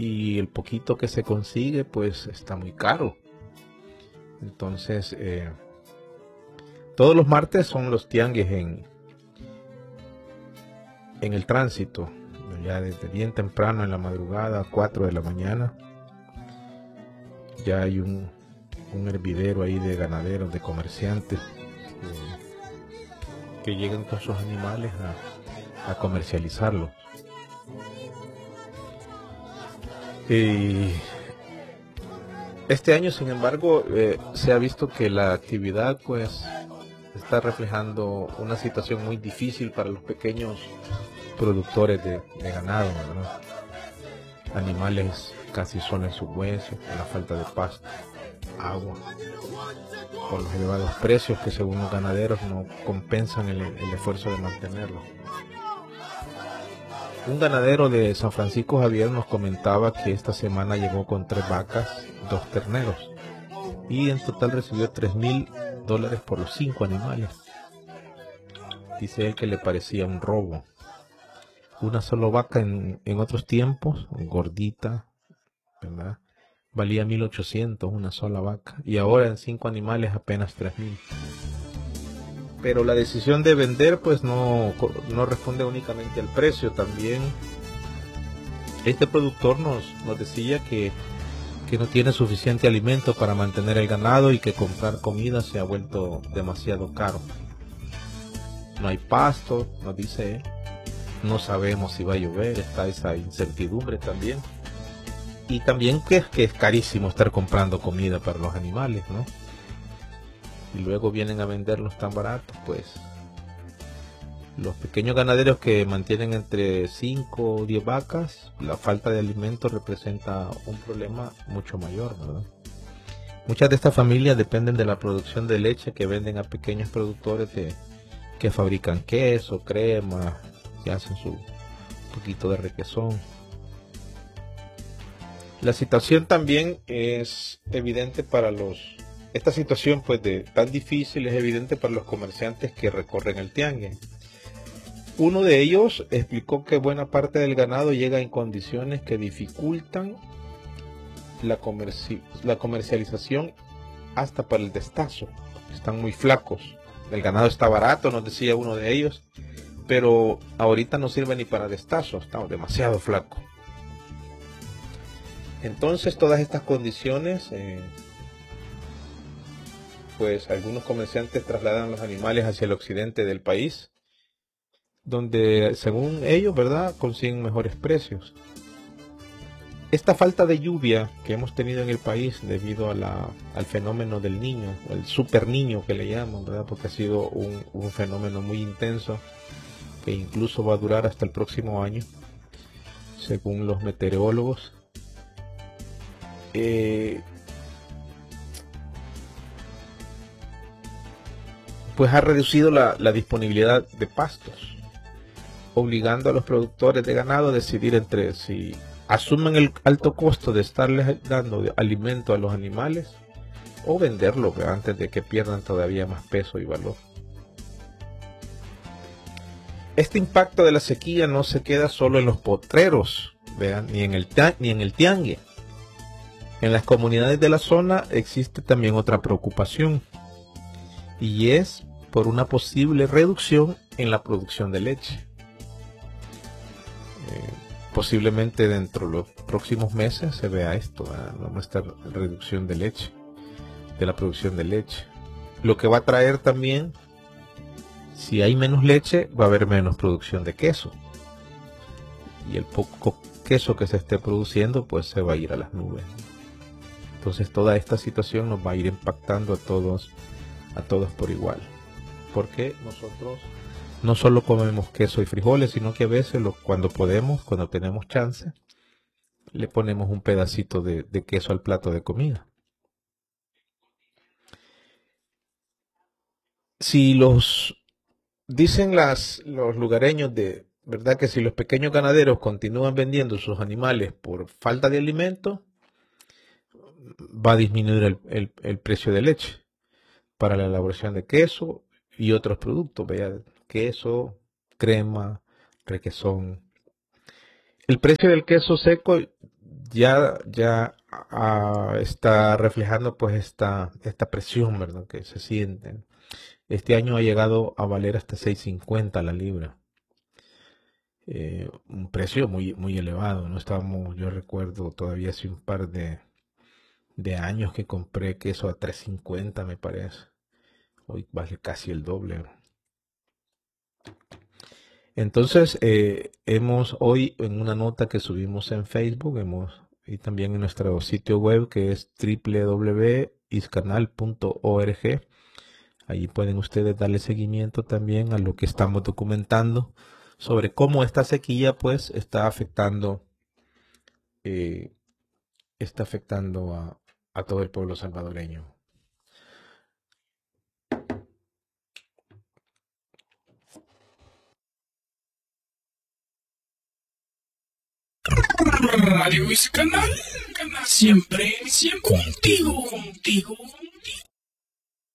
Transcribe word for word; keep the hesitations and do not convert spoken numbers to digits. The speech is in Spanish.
y el poquito que se consigue pues está muy caro. Entonces eh, todos los martes son los tianguis en, en el tránsito, ya desde bien temprano en la madrugada, cuatro de la mañana. Ya hay un, un hervidero ahí de ganaderos, de comerciantes que, que llegan con sus animales a, a comercializarlos. Y este año, sin embargo, eh, se ha visto que la actividad pues está reflejando una situación muy difícil para los pequeños productores de, de ganado, ¿verdad? Animales casi son en sus huesos, por la falta de pasto, agua, por los elevados precios que según los ganaderos no compensan el, el esfuerzo de mantenerlos. Un ganadero de San Francisco Javier nos comentaba que esta semana llegó con tres vacas, dos terneros, y en total recibió tres mil dólares por los cinco animales. Dice él que le parecía un robo. Una sola vaca en, en otros tiempos, gordita, ¿verdad?, valía mil ochocientos una sola vaca, y ahora en cinco animales apenas tres mil. Pero la decisión de vender pues no, no responde únicamente al precio. También este productor nos, nos decía que, que no tiene suficiente alimento para mantener el ganado y que comprar comida se ha vuelto demasiado caro. No hay pasto, nos dice él. No sabemos si va a llover, está esa incertidumbre también. Y también que, que es carísimo estar comprando comida para los animales, ¿no? Y luego vienen a venderlos tan baratos, pues los pequeños ganaderos que mantienen entre cinco o diez vacas, la falta de alimento representa un problema mucho mayor, ¿verdad? Muchas de estas familias dependen de la producción de leche que venden a pequeños productores de, que fabrican queso, crema, que hacen su poquito de requesón. La situación también es evidente para los... Esta situación pues de tan difícil es evidente para los comerciantes que recorren el tianguis. Uno de ellos explicó que buena parte del ganado llega en condiciones que dificultan la, comerci la comercialización hasta para el destazo. Están muy flacos. El ganado está barato, nos decía uno de ellos, pero ahorita no sirve ni para destazo, está demasiado flaco. Entonces todas estas condiciones... Eh, pues algunos comerciantes trasladan los animales hacia el occidente del país, donde según ellos, ¿verdad?, consiguen mejores precios. Esta falta de lluvia que hemos tenido en el país debido a la, al fenómeno del niño, el super niño que le llaman, ¿verdad?, porque ha sido un, un fenómeno muy intenso que incluso va a durar hasta el próximo año, según los meteorólogos. Eh, pues ha reducido la, la disponibilidad de pastos, obligando a los productores de ganado a decidir entre si asumen el alto costo de estarles dando alimento a los animales o venderlo antes de que pierdan todavía más peso y valor. Este impacto de la sequía no se queda solo en los potreros, vean, ni en el ni en el tiangue. En las comunidades de la zona existe también otra preocupación, y es por una posible reducción en la producción de leche. Eh, posiblemente dentro de los próximos meses se vea esto, ¿verdad?, nuestra reducción de leche, de la producción de leche. Lo que va a traer también, si hay menos leche, va a haber menos producción de queso. Y el poco queso que se esté produciendo, pues se va a ir a las nubes. Entonces toda esta situación nos va a ir impactando a todos a todos por igual, porque nosotros no solo comemos queso y frijoles, sino que a veces lo, cuando podemos, cuando tenemos chance, le ponemos un pedacito de, de queso al plato de comida. Si los dicen las los lugareños de verdad que si los pequeños ganaderos continúan vendiendo sus animales por falta de alimento, va a disminuir el, el, el precio de leche para la elaboración de queso y otros productos, vea, queso, crema, requesón. El precio del queso seco ya, ya ah, está reflejando pues esta, esta presión, ¿verdad? Que se siente. Este año ha llegado a valer hasta seis cincuenta la libra. Eh, un precio muy, muy elevado. No estábamos, yo recuerdo todavía hace un par de, de años que compré queso a tres cincuenta me parece. Hoy vale casi el doble. Entonces, eh, hemos hoy en una nota que subimos en Facebook, hemos y también en nuestro sitio web que es doble u doble u doble u punto iscanal punto org. Allí pueden ustedes darle seguimiento también a lo que estamos documentando sobre cómo esta sequía pues está afectando eh, está afectando a, a todo el pueblo salvadoreño. Radio Iscanal, siempre, siempre contigo, contigo.